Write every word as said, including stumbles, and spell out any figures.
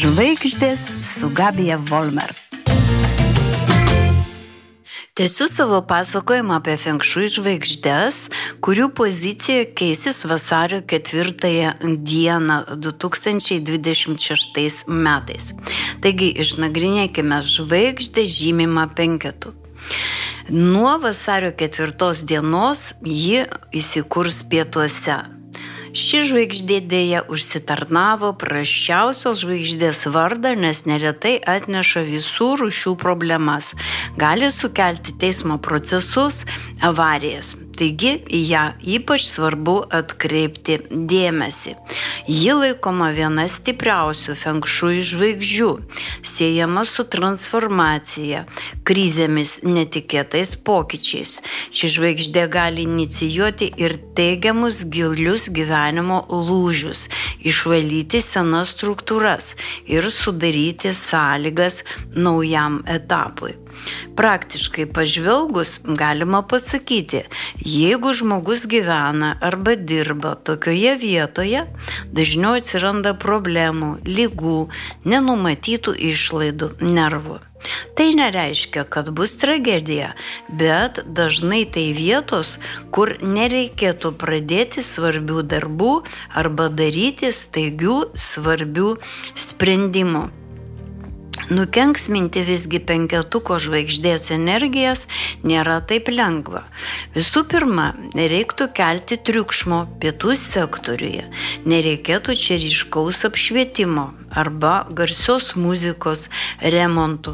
Žvaigždės su Gabija Volmer. Tęsiu savo pasakojimą apie Feng Shui žvaigždės, kurių pozicija keisis vasario ketvirtąją dieną du tūkstančiai dvidešimt šeštais metais. Taigi išnagrinėkime žvaigždę žymimą penketu. Nuo vasario ketvirtos dienos ji įsikurs pietuose. Ši žvaigždė dėja užsitarnavo prasčiausios žvaigždės vardą, nes neretai atneša visų rūšių problemas. Gali sukelti teismo procesus, avarijas. Taigi, į ją ypač svarbu atkreipti dėmesį. Ji laikoma viena stipriausių Feng Shui žvaigždžių, siejama su transformacija, krizėmis, netikėtais pokyčiais. Ši žvaigždė gali inicijuoti ir teigiamus gilius gyvenimo lūžius, išvalyti senas struktūras ir sudaryti sąlygas naujam etapui. Praktiškai pažvelgus galima pasakyti, jeigu žmogus gyvena arba dirba tokioje vietoje, dažniau atsiranda problemų, ligų, nenumatytų išlaidų, nervų. Tai nereiškia, kad bus tragedija, bet dažnai tai vietos, kur nereikėtų pradėti svarbių darbų arba daryti staigių svarbių sprendimų. Nukenksminti visgi penketuko žvaigždės energijas nėra taip lengva. Visų pirma, nereiktų kelti triukšmo pietų sektoriuje, nereikėtų čia ryškaus apšvietimo arba garsios muzikos remontų.